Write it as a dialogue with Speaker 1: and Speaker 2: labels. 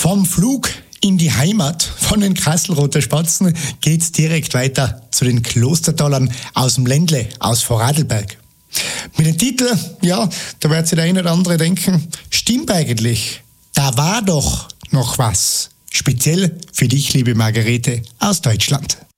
Speaker 1: Vom Flug in die Heimat von den Kastelruther Spatzen geht's direkt weiter zu den Klostertalern aus dem Ländle, aus Vorarlberg. Mit dem Titel, ja, da wird sich der eine oder andere denken, stimmt eigentlich, da war doch noch was. Speziell für dich, liebe Margarete, aus Deutschland.